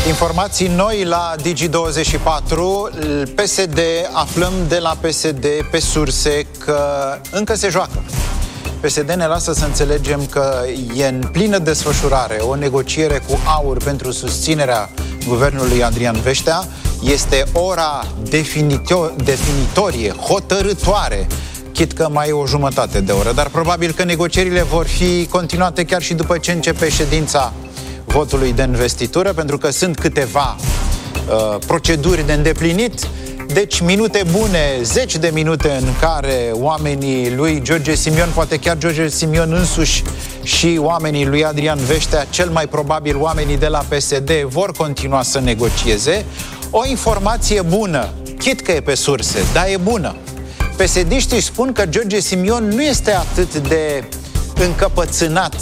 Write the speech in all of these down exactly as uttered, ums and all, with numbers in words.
Informații noi la Digi douăzeci și patru. P S D, aflăm de la P S D pe surse că încă se joacă. P S D ne lasă să înțelegem că e în plină desfășurare o negociere cu AUR pentru susținerea guvernului Adrian Veștea. Este ora definito- definitorie, hotărâtoare, chit că mai e o jumătate de oră, dar probabil că negocierile vor fi continuate chiar și după ce începe ședința votului de investitură, pentru că sunt câteva uh, proceduri de îndeplinit. Deci minute bune, zeci de minute în care oamenii lui George Simion, poate chiar George Simion însuși și oamenii lui Adrian Veștea, cel mai probabil oamenii de la P S D, vor continua să negocieze. O informație bună, chit că e pe surse, dar e bună. P S D-știi spun că George Simion nu este atât de încăpățânat.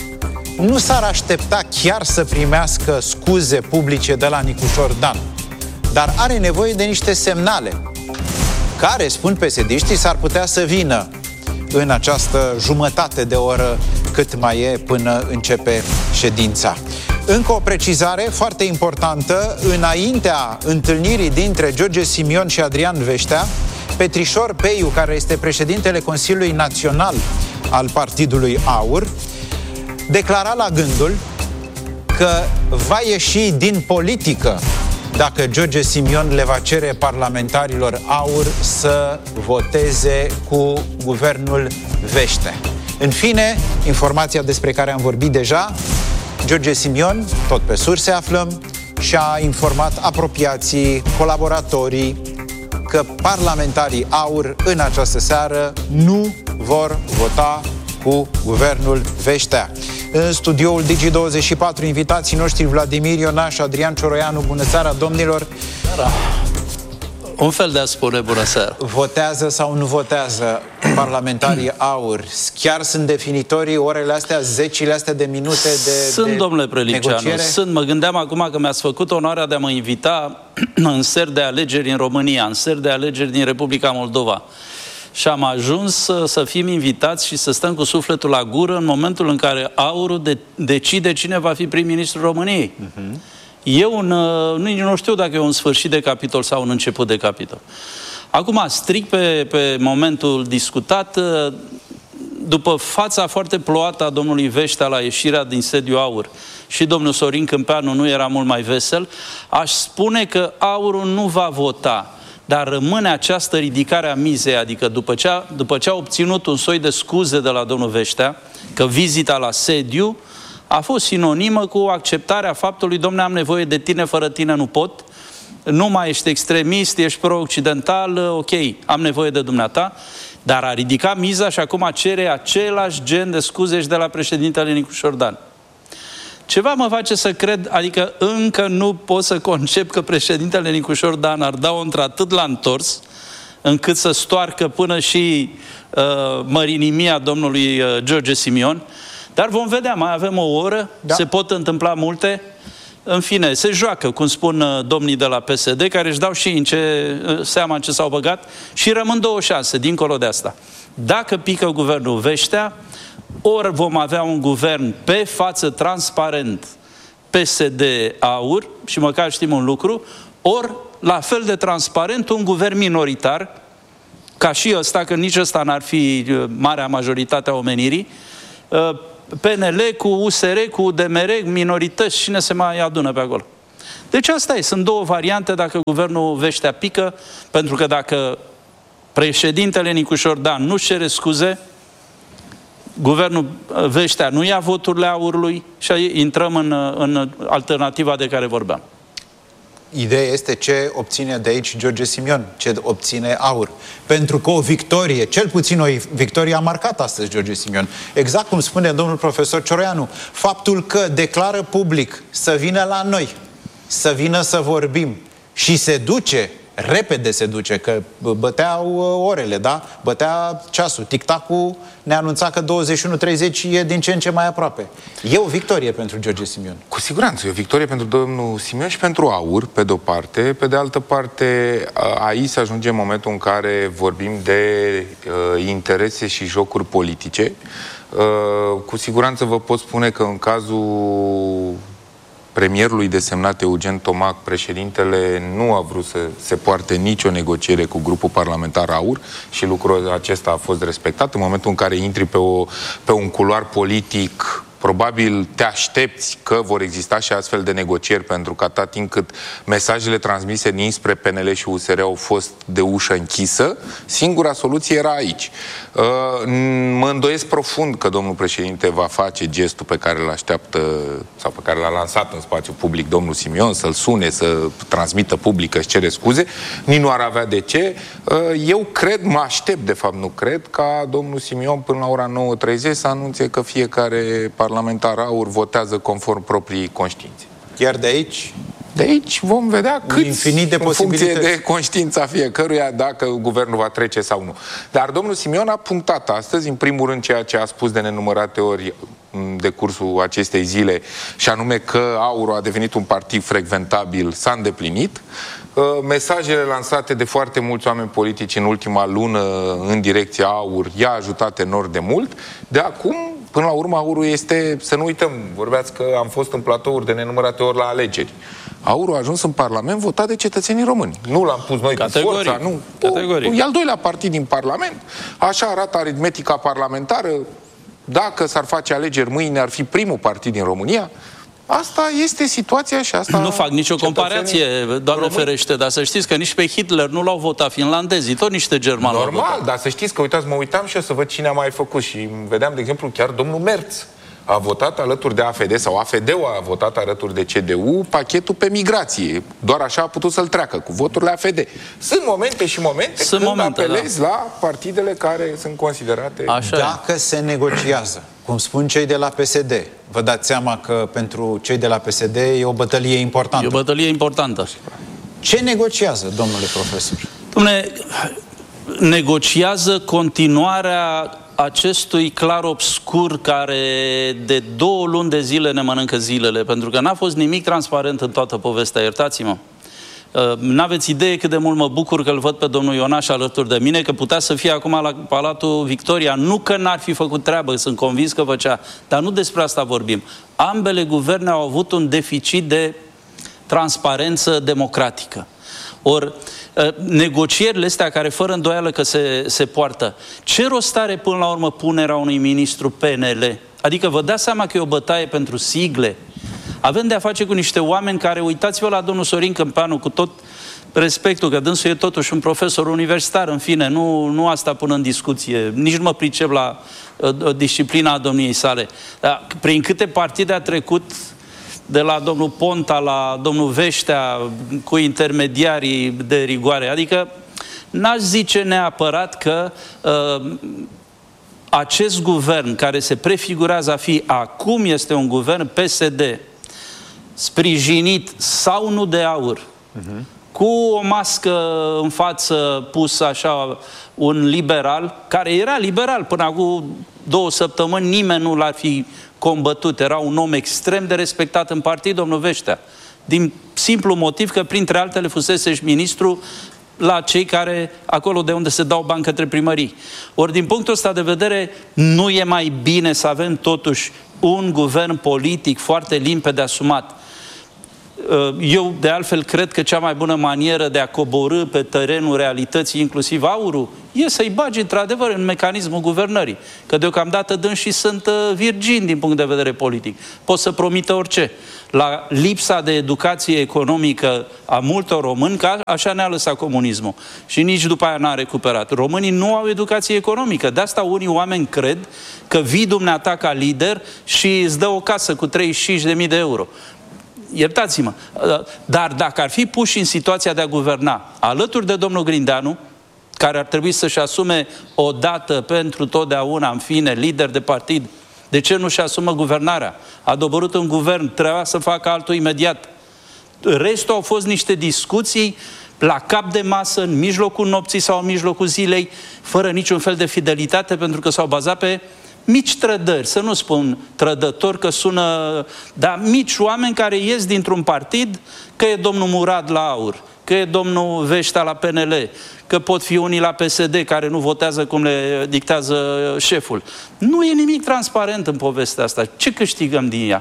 Nu s-ar aștepta chiar să primească scuze publice de la Nicușor Dan, dar are nevoie de niște semnale care, spun P S D-știi, s-ar putea să vină în această jumătate de oră cât mai e până începe ședința. Încă o precizare foarte importantă: înaintea întâlnirii dintre George Simion și Adrian Veștea, Petrișor Peiu, care este președintele Consiliului Național al partidului AUR, declara la gândul că va ieși din politică dacă George Simion le va cere parlamentarilor AUR să voteze cu guvernul Veștea. În fine, informația despre care am vorbit deja: George Simion, tot pe surse aflăm, și-a informat apropiații, colaboratorii, că parlamentarii AUR în această seară nu vor vota cu guvernul Veștea. În studioul Digi douăzeci și patru, invitații noștri Vladimir Ionaș și Adrian Cioroianu. Bună seara, domnilor! Seara. Un fel de a spune bună seara. Votează sau nu votează parlamentarii AUR? Chiar sunt definitorii orele astea, zecile astea de minute de Sunt, de domnule Preliceanu, negociere? sunt. Mă gândeam acum că mi-ați făcut onoarea de a mă invita în seri de alegeri în România, în seri de alegeri din Republica Moldova. Și am ajuns să, să fim invitați și să stăm cu sufletul la gură în momentul în care AUR-ul de, decide cine va fi prim-ministrul României. Uh-huh. E un, nu, nu știu dacă e un sfârșit de capitol sau un început de capitol. Acum, strict pe, pe momentul discutat, după fața foarte ploată a domnului Veștea la ieșirea din sediul AUR, și domnul Sorin Câmpeanu nu era mult mai vesel, aș spune că AUR-ul nu va vota, dar rămâne această ridicare a mizei, adică după ce, a, după ce a obținut un soi de scuze de la domnul Veștea, că vizita la sediu a fost sinonimă cu acceptarea faptului: dom'le, am nevoie de tine, fără tine nu pot, nu mai ești extremist, ești pro-occidental, ok, am nevoie de dumneata, dar a ridicat miza și acum cere același gen de scuze și de la președintele Nicușor Dan. Ceva mă face să cred, adică încă nu pot să concep că președintele Nicușor Dan ar da-o într-atât la întors, încât să stoarcă până și uh, mărinimia domnului uh, George Simion. Dar vom vedea, mai avem o oră, da. Se pot întâmpla multe. În fine, se joacă, cum spun uh, domnii de la P S D, care își dau și în ce, uh, seama în ce s-au băgat, și rămân două șanse dincolo de asta. Dacă pică guvernul Veștea, ori vom avea un guvern pe față transparent P S D-AUR, și măcar știm un lucru, ori la fel de transparent un guvern minoritar, ca și ăsta, că nici ăsta n-ar fi marea majoritate a omenirii, P N L cu U S R, cu D M R, minorități, cine se mai adună pe acolo. Deci asta e, sunt două variante dacă guvernul Veștea pică, pentru că dacă președintele Nicușor Dan nu-și cere scuze, guvernul Veștea nu ia voturile AUR-ului și intrăm în, în alternativa de care vorbeam. Ideea este ce obține de aici George Simion, ce obține AUR. Pentru că o victorie, cel puțin o victorie, a marcat astăzi George Simion. Exact cum spune domnul profesor Cioroianu, faptul că declară public să vină la noi, să vină să vorbim și se duce, repede se duce, că băteau orele, da? Bătea ceasul, tic-tac-ul ne anunța că douăzeci și unu treizeci e din ce în ce mai aproape. E o victorie pentru George Simion. Cu siguranță, e o victorie pentru domnul Simion și pentru AUR, pe de-o parte. Pe de altă parte, aici se ajunge în momentul în care vorbim de uh, interese și jocuri politice. Uh, cu siguranță vă pot spune că în cazul premierului desemnat Eugen Tomac, președintele nu a vrut să se poarte nicio negociere cu grupul parlamentar AUR și lucrul acesta a fost respectat. În momentul în care intri pe, o, pe un culoar politic, probabil te aștepți că vor exista și astfel de negocieri, pentru că atât timp cât mesajele transmise dinspre P N L și U S R au fost de ușă închisă, singura soluție era aici. Mă îndoiesc profund că domnul președinte va face gestul pe care îl așteaptă sau pe care l-a lansat în spațiu public domnul Simion, să-l sune, să transmită public că își cere scuze. Nici nu ar avea de ce. Eu cred, mă aștept, de fapt nu cred, ca domnul Simion până la ora nouă treizeci să anunțe că fiecare parlamentar parlamentar AUR votează conform proprii conștiințe. Iar de aici? De aici vom vedea cât, infinit de în funcție posibilități de conștiința fiecăruia, dacă guvernul va trece sau nu. Dar domnul Simion a punctat astăzi, în primul rând, ceea ce a spus de nenumărate ori în decursul acestei zile, și anume că AUR a devenit un partid frecventabil, s-a îndeplinit. Mesajele lansate de foarte mulți oameni politici în ultima lună în direcția AUR i-a ajutat enorm de mult. De acum, până la urmă, AUR-ul este, să nu uităm, vorbeați că am fost în platouri de nenumărate ori la alegeri. AUR a ajuns în Parlament votat de cetățenii români. Nu l-am pus noi Categoric. cu forța, nu. Categoric. O, e al doilea partid din Parlament. Așa arată aritmetica parlamentară. Dacă s-ar face alegeri mâine, ar fi primul partid din România. Asta este situația și asta... Nu fac nicio comparație, Doamne ferește, dar să știți că nici pe Hitler nu l-au votat finlandezii, tot niște germani. Normal, dar să știți că, uitați, mă uitam și eu să văd cine a mai făcut și vedeam, de exemplu, chiar domnul Merz a votat alături de A F D sau A F D-ul a votat alături de C D U pachetul pe migrație. Doar așa a putut să-l treacă, cu voturile A F D. Sunt momente și momente sunt când momente, apelezi da. la partidele care sunt considerate... Așa Dacă e. se negociază, cum spun cei de la P S D, vă dați seama că pentru cei de la P S D e o bătălie importantă. E o bătălie importantă. Ce negociază, domnule profesor? Dom'le, negociază continuarea acestui clar obscur care de două luni de zile ne mănâncă zilele, pentru că n-a fost nimic transparent în toată povestea, iertați-mă. N-aveți idee cât de mult mă bucur că îl văd pe domnul Ionaș alături de mine, că putea să fie acum la Palatul Victoria. Nu că n-ar fi făcut treabă, sunt convins că făcea, dar nu despre asta vorbim. Ambele guverne au avut un deficit de transparență democratică. Ori negocierile astea care fără îndoială că se, se poartă, ce rost are până la urmă punerea unui ministru P N L? Adică vă dați seama că e o bătaie pentru sigle. Avem de a face cu niște oameni care, uitați-vă la domnul Sorin Câmpeanu, cu tot respectul, că dânsul e totuși un profesor universitar, în fine, nu, nu asta pun în discuție, nici nu mă pricep la uh, disciplina domniei sale. Dar prin câte partide a trecut de la domnul Ponta la domnul Veștea cu intermediarii de rigoare. Adică n-aș zice neapărat că uh, acest guvern care se prefigurează a fi acum este un guvern P S D sprijinit sau nu de AUR, uh-huh. cu o mască în față pusă așa un liberal, care era liberal până acum două săptămâni, nimeni nu l-ar fi combătut, era un om extrem de respectat în partid, domnul Veștea, din simplu motiv că printre altele fusese și ministru la cei care, acolo de unde se dau bani către primării. Ori din punctul ăsta de vedere, nu e mai bine să avem totuși un guvern politic foarte limpede asumat. Eu, de altfel, cred că cea mai bună manieră de a coborî pe terenul realității, inclusiv AUR-ul, e să-i bagi, într-adevăr, în mecanismul guvernării. Că deocamdată dânsii sunt virgini din punct de vedere politic. Pot să promită orice. La lipsa de educație economică a multor români, că așa ne-a lăsat comunismul. Și nici după aia n-a recuperat. Românii nu au educație economică. De asta unii oameni cred că vii dumneata ca lider și îți dă o casă cu treizeci și cinci de mii de euro. Iertați-mă, dar dacă ar fi puși în situația de a guverna alături de domnul Grindeanu, care ar trebui să-și asume odată pentru totdeauna, în fine, lider de partid, de ce nu-și asumă guvernarea? A doborât un guvern, trebuia să facă altul imediat. Restul au fost niște discuții la cap de masă, în mijlocul nopții sau în mijlocul zilei, fără niciun fel de fidelitate, pentru că s-au bazat pe mici trădări, să nu spun trădători, că sună, dar mici oameni care ies dintr-un partid, că e domnul Murad la AUR, că e domnul Veștea la P N L, că pot fi unii la P S D care nu votează cum le dictează șeful. Nu e nimic transparent în povestea asta. Ce câștigăm din ea?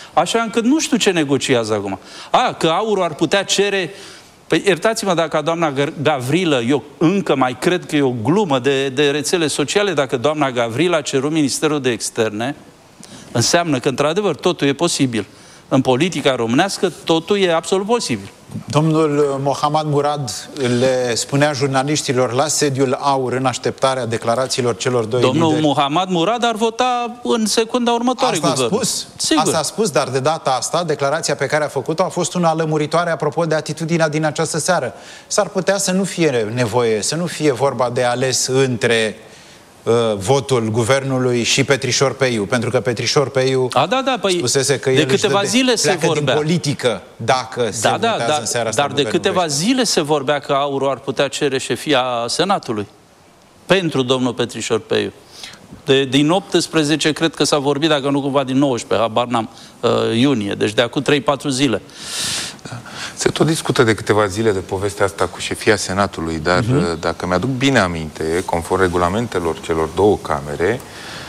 Așa încât nu știu ce negociază acum. A, că Aurul ar putea cere... Păi iertați-mă dacă doamna Gavrilă, eu încă mai cred că e o glumă de, de rețele sociale, dacă doamna Gavrilă a cerut Ministerul de Externe, înseamnă că într-adevăr totul e posibil. În politica românească totul e absolut posibil. Domnul Mohammad Murad le spunea jurnaliștilor la sediul AUR în așteptarea declarațiilor celor doi Domnul lideri. Mohammad Murad ar vota în secunda următoare Asta guvern. a spus? Sigur. Asta a spus, dar de data asta, declarația pe care a făcut-o a fost una lămuritoare apropo de atitudinea din această seară. S-ar putea să nu fie nevoie, să nu fie vorba de ales între uh, votul guvernului și Petrișor Peiu, pentru că Petrișor Peiu a, da, da, păi, spusese că de el câteva își zile se din vorbea. politică dacă da, se da, votează da, în seara asta dar de câteva vește. zile se vorbea că Aurul ar putea cere șefia Senatului pentru domnul Petrișor Peiu. De, din optsprezece cred că s-a vorbit, dacă nu cumva din nouăsprezece, habar n-am, uh, iunie, deci de acum trei patru zile. Da. Se tot discută de câteva zile de povestea asta cu șefia Senatului, dar uh-huh. dacă mi-aduc bine aminte, conform regulamentelor celor două camere,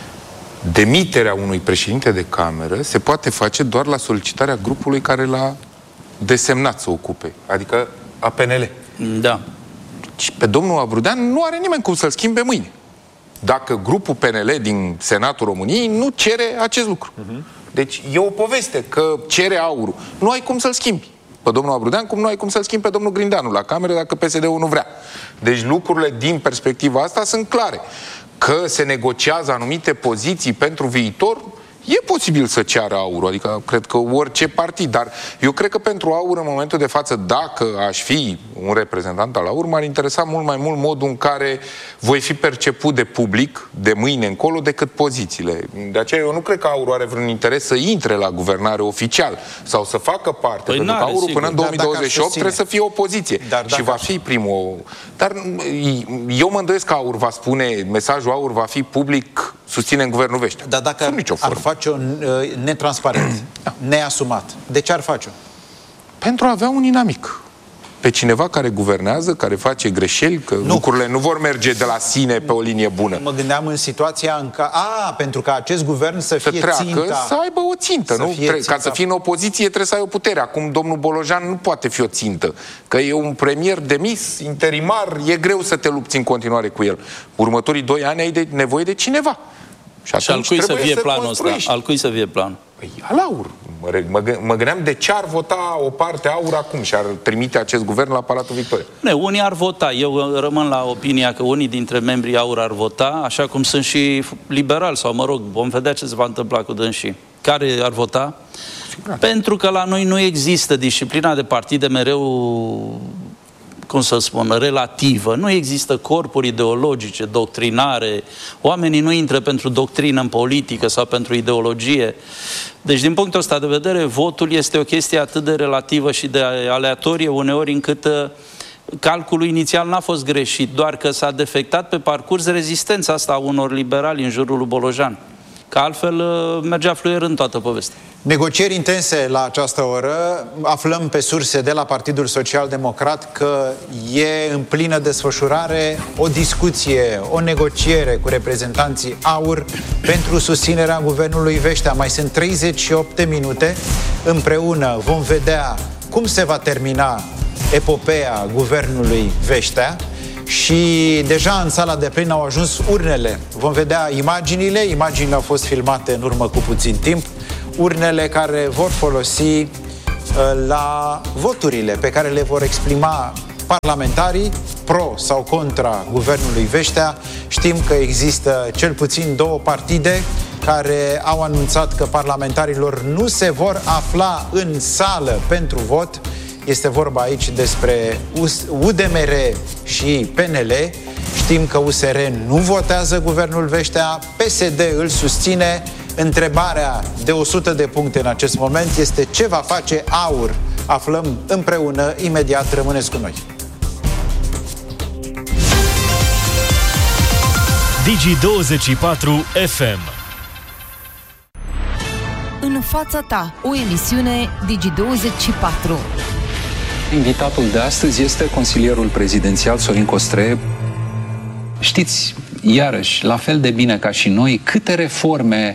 demiterea unui președinte de cameră se poate face doar la solicitarea grupului care l-a desemnat să ocupe, adică A P N L. Da. Și pe domnul Abrudean nu are nimeni cum să-l schimbe mâine, dacă grupul P N L din Senatul României nu cere acest lucru. Uh-huh. Deci e o poveste că cere Aurul. Nu ai cum să-l schimbi pe domnul Abrudean, cum nu ai cum să-l schimbi pe domnul Grindeanu la cameră dacă P S D-ul nu vrea. Deci lucrurile din perspectiva asta sunt clare. Că se negociază anumite poziții pentru viitor, e posibil să ceară Aurul, adică cred că orice partid, dar eu cred că pentru Aur în momentul de față, dacă aș fi un reprezentant al Aur, m-ar interesa mult mai mult modul în care voi fi perceput de public de mâine încolo decât pozițiile. De aceea eu nu cred că Aur are vreun interes să intre la guvernare oficial sau să facă parte, păi pentru că Aur până în două mii douăzeci și opt trebuie să fie opoziție dar și va fi primul. Dar eu mă îndoiesc că Aur va spune, mesajul Aur va fi public, susținem guvernul Veștea. Dar dacă ar, ar face-o uh, netransparent, da. neasumat, de ce ar face-o? Pentru a avea un inamic. Pe cineva care guvernează, care face greșeli, că nu. lucrurile nu vor merge de la sine pe o linie bună. Mă gândeam în situația în care... A, pentru că acest guvern să fie să treacă, ținta... să aibă o țintă, nu? Tre- ținta... Ca să fii în opoziție trebuie să ai o putere. Acum domnul Bolojan nu poate fi o țintă. Că e un premier demis, interimar, e greu să te lupți în continuare cu el. Următorii doi ani ai de nevoie de cineva. Și, și al cui să fie planul ăsta? Al cui să fie planul? Păi, al Aur. Mă, mă, mă gândeam de ce ar vota o parte Aur acum și ar trimite acest guvern la Palatul Victoria. Ne, unii ar vota. Eu rămân la opinia că unii dintre membrii Aur ar vota, așa cum sunt și liberali, sau mă rog, vom vedea ce se va întâmpla cu dânsii. Care ar vota? Sigurat. Pentru că la noi nu există disciplina de partide mereu, cum să spun, relativă. Nu există corpuri ideologice, doctrinare. Oamenii nu intră pentru doctrină în politică sau pentru ideologie. Deci, din punctul ăsta de vedere, votul este o chestie atât de relativă și de aleatorie uneori încât calculul inițial n-a fost greșit, doar că s-a defectat pe parcurs rezistența asta a unor liberali în jurul lui Bolojan. Că altfel mergea fluierând toată povestea. Negocieri intense la această oră. Aflăm pe surse de la Partidul Social Democrat că e în plină desfășurare o discuție, o negociere cu reprezentanții Aur pentru susținerea guvernului Veștea. Mai sunt treizeci și opt de minute. Împreună vom vedea cum se va termina epopeea guvernului Veștea. Și deja în sala de plin au ajuns urnele. Vom vedea imaginile. Imaginile au fost filmate în urmă cu puțin timp. Urnele care vor folosi uh, la voturile pe care le vor exprima parlamentarii pro sau contra guvernului Veștea. Știm că există cel puțin două partide care au anunțat că parlamentarilor nu se vor afla în sală pentru vot. Este vorba aici despre U D M R și P N L. Știm că U S R nu votează guvernul Veștea, P S D îl susține. Întrebarea de o sută de puncte în acest moment este ce va face Aur. Aflăm împreună, imediat, rămâneți cu noi. Digi douăzeci și patru F M. În fața ta, o emisiune Digi douăzeci și patru. Invitatul de astăzi este consilierul prezidențial Sorin Costre. Știți, iarăși, la fel de bine ca și noi, câte reforme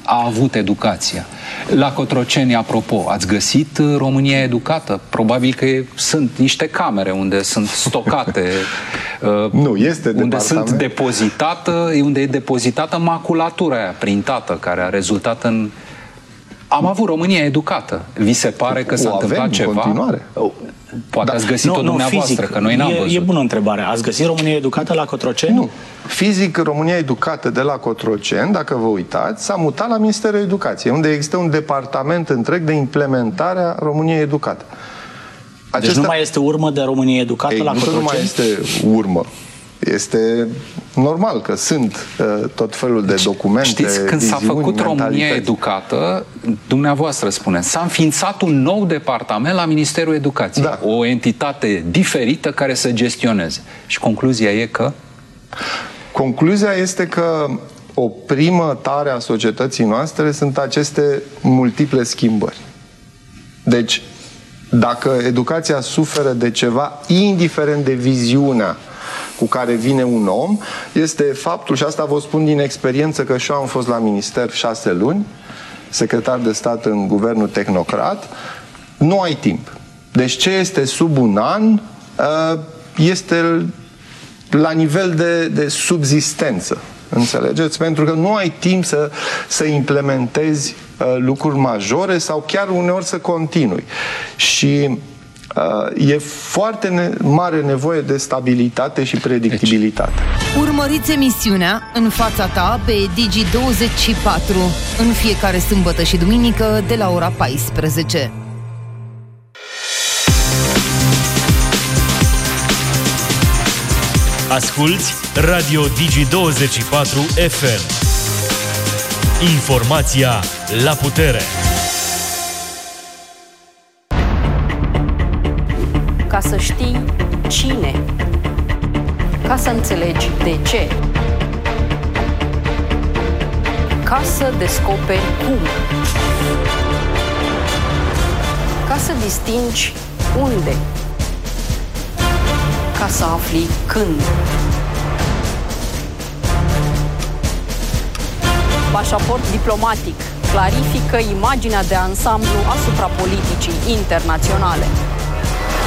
a avut educația. La Cotroceni, apropo, ați găsit România educată? Probabil că sunt niște camere unde sunt stocate, nu, este unde sunt depozitată, unde e depozitată maculatura aia printată, care a rezultat în... Am avut România educată. Vi se pare că s-a întâmplat ceva? În continuare. Poate da. ați găsit-o nu, dumneavoastră, fizic. Că noi n-am e, văzut. E bună întrebare. Ați găsit România educată la Cotroceni? Nu. Fizic, România educată de la Cotroceni, dacă vă uitați, s-a mutat la Ministerul Educației, unde există un departament întreg de implementare a României educată. Acesta... Deci nu mai este urmă de Românie educată Ei, la Cotroceni? Nu mai este urmă. Este normal că sunt uh, tot felul de documente. Știți, când s-a făcut România educată, dumneavoastră spune, s-a înființat un nou departament la Ministerul Educației. Da. O entitate diferită care să gestioneze. Și concluzia e că? Concluzia este că o primă tare a societății noastre sunt aceste multiple schimbări. Deci, dacă educația suferă de ceva, indiferent de viziunea cu care vine un om, este faptul, și asta vă spun din experiență, că și eu am fost la minister șase luni, secretar de stat în guvernul tehnocrat, nu ai timp. Deci ce este sub un an este la nivel de, de subzistență. Înțelegeți? Pentru că nu ai timp să, să implementezi uh, lucruri majore sau chiar uneori să continui. Și uh, e foarte ne mare nevoie de stabilitate și predictibilitate. Urmăriți emisiunea În fața ta pe Digi douăzeci și patru în fiecare sâmbătă și duminică de la ora paisprezece. Asculți Radio Digi douăzeci și patru F M. Informația la putere. Ca să știi cine, ca să înțelegi de ce, ca să descoperi cum, ca să distingi unde, ca să afli când. Pașaport diplomatic clarifică imaginea de ansamblu asupra politicii internaționale.